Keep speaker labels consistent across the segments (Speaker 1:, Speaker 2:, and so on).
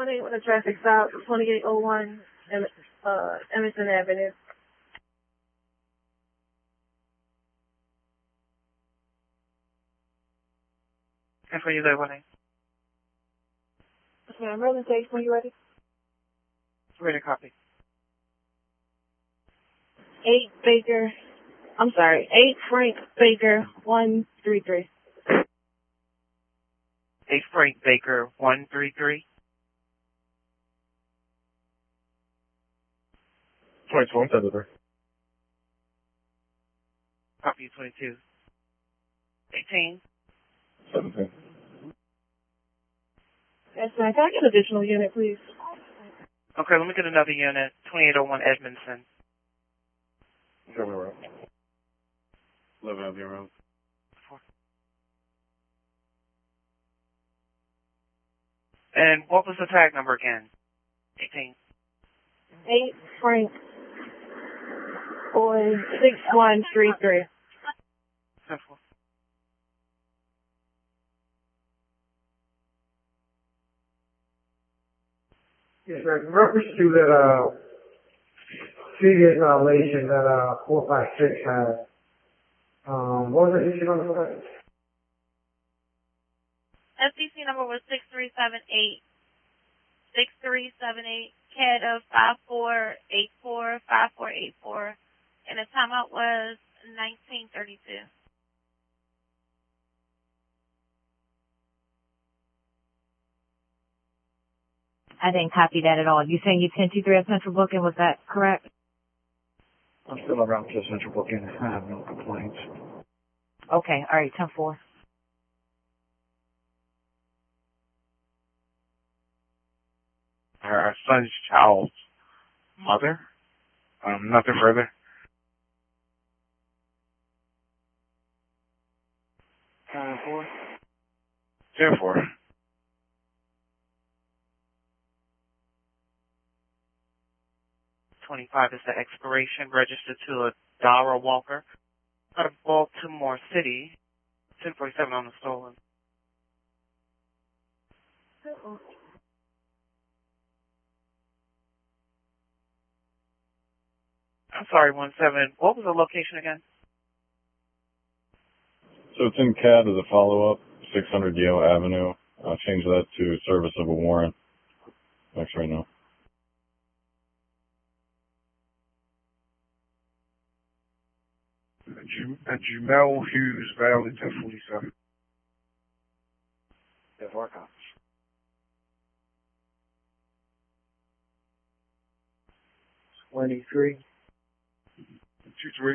Speaker 1: 20 with a traffic stop, 2801 Emerson Avenue.
Speaker 2: And for you there, Winnie.
Speaker 1: Yes, ma'am. Rolling stage when you ready.
Speaker 2: Ready to copy.
Speaker 1: 8 Frank Baker 133.
Speaker 2: 8 Frank Baker 133.
Speaker 3: 2273.
Speaker 2: Copy 22. 18.
Speaker 3: 17.
Speaker 1: Yes, ma'am. Can I get an additional unit, please?
Speaker 2: Okay, let me get another unit. 2801 Edmondson.
Speaker 3: Governor Road. 11 Avenue Road.
Speaker 2: 4. And what was the tag number again? 18.
Speaker 1: 8 Frank Boy 6133.
Speaker 2: 10-4.
Speaker 4: Yes, sir. In reference to that previous violation that 456 had, what was the issue on that?
Speaker 5: FCC number was 6378. 6378, CAD of 5484, and the timeout was 1932.
Speaker 6: I didn't copy that at all. You saying you 1023 at Central Booking, was that correct?
Speaker 3: I'm still around to Central Booking. I have no complaints.
Speaker 6: Okay, all right, 10-4.
Speaker 7: Our son's child's mother. Nothing further.
Speaker 2: 10-4.
Speaker 7: 10-4.
Speaker 2: 25 is the expiration, registered to a Dara Walker out of Baltimore City. 1047 on the stolen. I'm sorry, 17. What was the location again?
Speaker 3: So it's in CAD as a follow-up, 600 Yale Avenue. I'll change that to service of a warrant. Thanks right now.
Speaker 7: Jamel Hughes, valid 1047.
Speaker 3: Yes, our cops.
Speaker 4: 23.
Speaker 7: 23.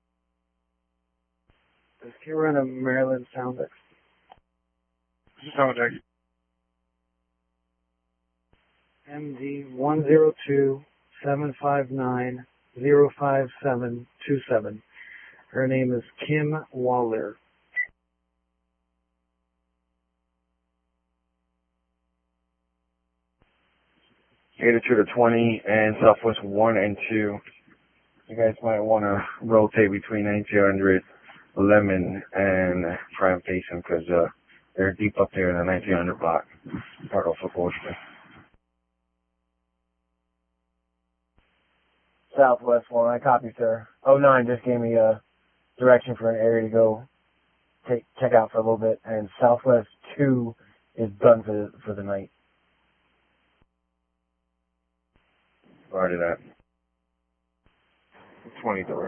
Speaker 4: Does Carolina, Maryland sound like?
Speaker 7: This is how Jack.
Speaker 4: MD 102-759-05727. Her name is Kim Waller.
Speaker 8: 82-20 and Southwest 1 and 2. You guys might want to rotate between 1900 Lemon and Triumph Basin because they're deep up there in the 1900 block, part of Washington. Southwest 1, I copy, sir. 09 just gave me a direction for an area to go check out for a little bit, and Southwest 2 is done for the night. Already that. 23.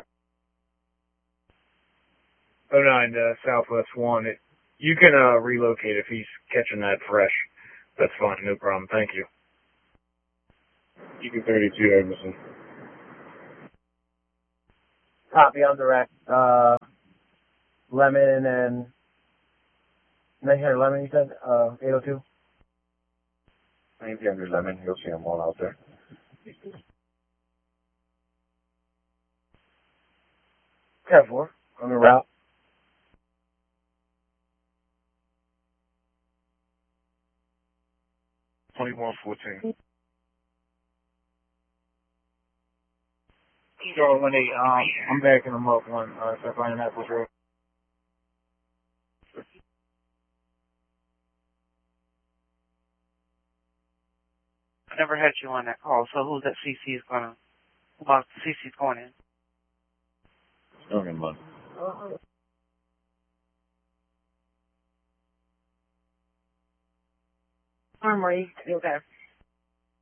Speaker 4: 09 Southwest 1. You can relocate if he's catching that fresh. That's fine, no problem. Thank you.
Speaker 3: You can 32, Edmondson.
Speaker 8: Copy on direct. Lemon and 1900 Lemon, you said? 802? 1900 Lemon. You'll see them all out there. 10-4 on the route.
Speaker 7: $21.14.
Speaker 4: Sure, Lenny, I'm backing them up on Sapphire Apples Road.
Speaker 2: I never had you on that call, so who's that CC is gonna, about CC's going in?
Speaker 3: Okay, bud.
Speaker 1: Armory. Okay.